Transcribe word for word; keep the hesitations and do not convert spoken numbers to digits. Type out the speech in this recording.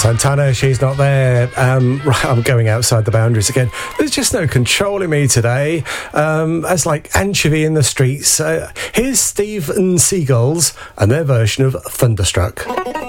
Santana, She's Not There. Um, right, I'm going outside the boundaries again. There's just no controlling me today. Um, as like anchovy in the streets. Uh, here's Steven Seagulls and their version of Thunderstruck.